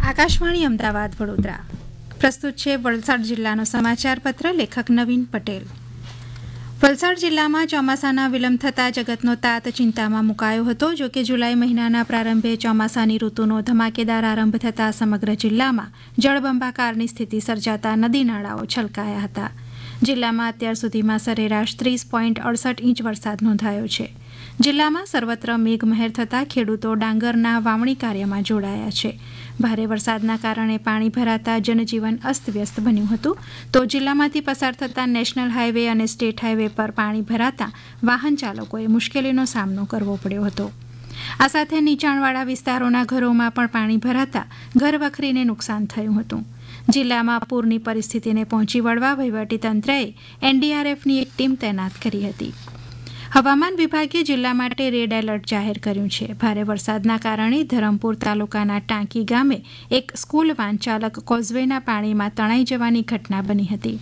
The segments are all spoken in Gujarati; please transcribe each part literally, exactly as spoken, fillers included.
આકાશવાણી અમદાવાદ વડોદરા પ્રસ્તુત છે વલસાડ જિલ્લાનો સમાચાર પત્ર. લેખક નવીન પટેલ. વલસાડ જિલ્લામાં ચોમાસાના વિલંબ થતાં જગતનો તાત ચિંતામાં મુકાયો હતો. જો કે જુલાઈ મહિનાના પ્રારંભે ચોમાસાની ઋતુનો ધમાકેદાર આરંભ થતાં સમગ્ર જિલ્લામાં જળબંબાકારની સ્થિતિ સર્જાતા નદી નાળાઓ છલકાયા હતા. જિલ્લામાં અત્યાર સુધીમાં સરેરાશ ત્રીસ પોઈન્ટ અડસઠ ઇંચ વરસાદ નોંધાયો છે. જિલ્લામાં સર્વત્ર મેઘમહેર થતાં ખેડૂતો ડાંગરના વાવણી કાર્યમાં જોડાયા છે. ભારે વરસાદના કારણે પાણી ભરાતા જનજીવન અસ્તવ્યસ્ત બન્યું હતું. તો જિલ્લામાંથી પસાર થતા નેશનલ હાઈવે અને સ્ટેટ હાઈવે પર પાણી ભરાતા વાહન ચાલકોએ મુશ્કેલીનો સામનો કરવો પડ્યો હતો. આ સાથે નીચાણવાળા વિસ્તારોના ઘરોમાં પણ પાણી ભરાતા ઘરવખરીને નુકસાન થયું હતું. જિલ્લામાં પૂરની પરિસ્થિતિને પહોંચી વળવા વહીવટીતંત્રએ એનડીઆરએફની એક ટીમ તૈનાત કરી હતી. હવામાન વિભાગે જિલ્લા માટે રેડ એલર્ટ જાહેર કર્યું છે. ભારે વરસાદના કારણે ધરમપુર તાલુકાના ટાંકી ગામે એક સ્કૂલ વાન ચાલક કોઝવેના પાણીમાં તણાઈ જવાની ઘટના બની હતી.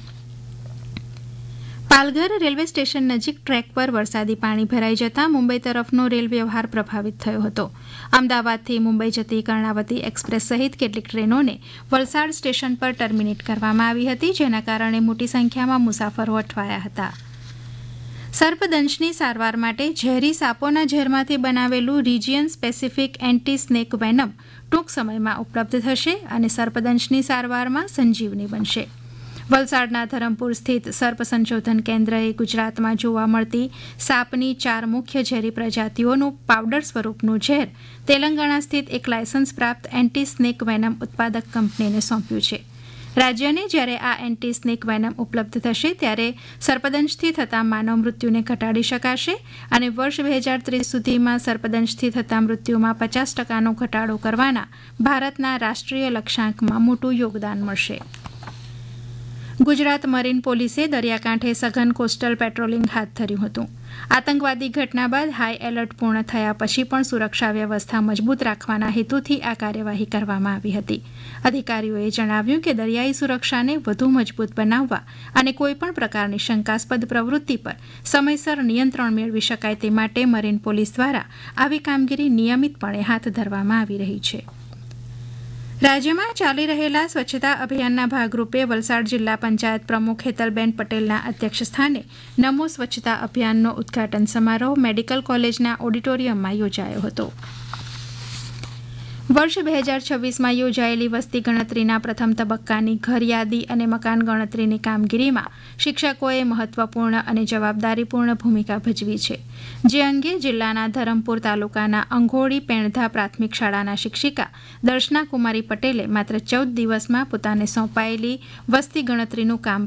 પાલઘર રેલવે સ્ટેશન નજીક ટ્રેક પર વરસાદી પાણી ભરાઈ જતાં મુંબઈ તરફનો રેલ વ્યવહાર પ્રભાવિત થયો હતો. અમદાવાદથી મુંબઈ જતી કર્ણાવતી એક્સપ્રેસ સહિત કેટલીક ટ્રેનોને વલસાડ સ્ટેશન પર ટર્મિનેટ કરવામાં આવી હતી, જેના કારણે મોટી સંખ્યામાં મુસાફરો અટવાયા હતા. સર્પદંશની સારવાર માટે ઝેરી સાપોના ઝેરમાંથી બનાવેલું region specific anti snake Vennam ટૂંક સમયમાં ઉપલબ્ધ થશે અને સર્પદંશની સારવારમાં સંજીવની બનશે. વલસાડના ધરમપુર સ્થિત સર્પ સંશોધન કેન્દ્રએ ગુજરાતમાં જોવા મળતી સાપની ચાર મુખ્ય ઝેરી પ્રજાતિઓનું પાવડર સ્વરૂપનું ઝેર તેલંગાણા સ્થિત એક લાયસન્સ પ્રાપ્ત એન્ટી સ્નેક વેનમ ઉત્પાદક કંપનીને સોંપ્યું છે. રાજ્યને જ્યારે આ એન્ટી સ્નેક વેનમ ઉપલબ્ધ થશે ત્યારે સર્પદંશથી થતા માનવ મૃત્યુને ઘટાડી શકાશે અને વર્ષ બે હજાર ત્રીસ સુધીમાં સર્પદંશથી થતા મૃત્યુમાં પચાસ ટકાનો ઘટાડો કરવાના ભારતના રાષ્ટ્રીય લક્ષ્યાંકમાં મોટું યોગદાન મળશે. ગુજરાત મરીન પોલીસે દરિયાકાંઠે સઘન કોસ્ટલ પેટ્રોલિંગ હાથ ધર્યું હતું. આતંકવાદી ઘટના બાદ હાઈ એલર્ટ પૂર્ણ થયા પછી પણ સુરક્ષા વ્યવસ્થા મજબૂત રાખવાના હેતુથી આ કાર્યવાહી કરવામાં આવી હતી. અધિકારીઓએ જણાવ્યું કે દરિયાઈ સુરક્ષાને વધુ મજબૂત બનાવવા અને કોઈપણ પ્રકારની શંકાસ્પદ પ્રવૃત્તિ પર સમયસર નિયંત્રણ મેળવી શકાય તે માટે મરીન પોલીસ દ્વારા આવી કામગીરી નિયમિતપણે હાથ ધરવામાં આવી રહી છે. રાજ્યમાં ચાલી રહેલા સ્વચ્છતા અભિયાનના ભાગરૂપે વલસાડ જિલ્લા પંચાયત પ્રમુખ હેતલબેન પટેલના અધ્યક્ષસ્થાને નમો સ્વચ્છતા અભિયાનનો ઉદઘાટન સમારોહ મેડિકલ કોલેજના ઓડિટોરિયમમાં યોજાયો હતો. વર્ષ બે હજાર છવ્વીસમાં યોજાયેલી વસ્તી ગણતરીના પ્રથમ તબક્કાની ઘર યાદી અને મકાન ગણતરીની કામગીરીમાં શિક્ષકોએ મહત્વપૂર્ણ અને જવાબદારીપૂર્ણ ભૂમિકા ભજવી છે. જે અંગે જિલ્લાના ધરમપુર તાલુકાના અંઘોળી પેણધા પ્રાથમિક શાળાના શિક્ષિકા દર્શના કુમારી પટેલે માત્ર ચૌદ દિવસમાં પોતાને સોંપાયેલી વસ્તી ગણતરીનું કામ